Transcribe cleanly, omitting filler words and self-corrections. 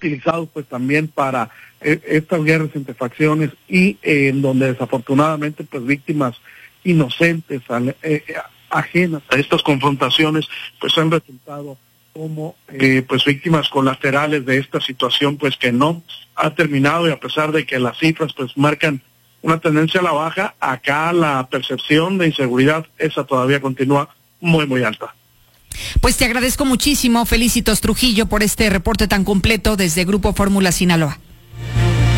utilizados pues también para estas guerras entre facciones y en donde desafortunadamente pues víctimas inocentes ajenas a estas confrontaciones pues han resultado como pues víctimas colaterales de esta situación pues que no ha terminado, y a pesar de que las cifras pues marcan una tendencia a la baja, acá la percepción de inseguridad esa todavía continúa muy muy alta. Pues te agradezco muchísimo, Felicitos Trujillo, por este reporte tan completo desde Grupo Fórmula Sinaloa.